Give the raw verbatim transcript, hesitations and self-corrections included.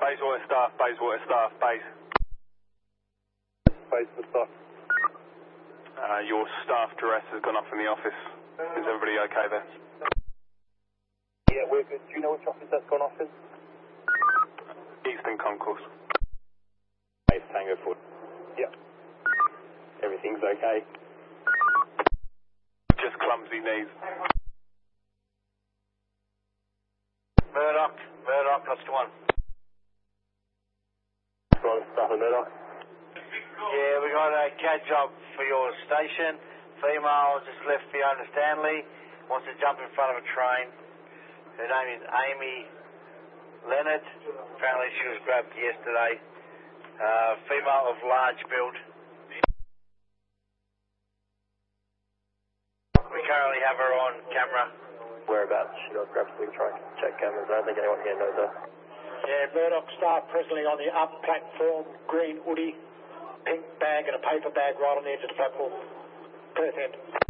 Bayswater staff, Bayswater staff, Bays. Bayswater staff. Uh, your staff duress has gone off in the office. Is everybody okay there? Yeah, we're good. Do you know which office that's gone off in? Eastern Concourse. Base Tango Foot. Yeah. Everything's okay. Just clumsy knees. Murdoch, Murdoch, Oscar one. Right, staff of Murdoch. Yeah, we got a CAD job for your station. Female just left Fiona Stanley. Wants to jump in front of a train. Her name is Amy Leonard. Apparently she was grabbed yesterday. Uh, female of large build. We currently have her on camera. Whereabouts? She got grabbed so we can try and check cameras. I don't think anyone here knows her. Yeah, Murdoch staff presently on the up platform, green hoodie, pink bag and a paper bag right on the edge of the platform. Perth end.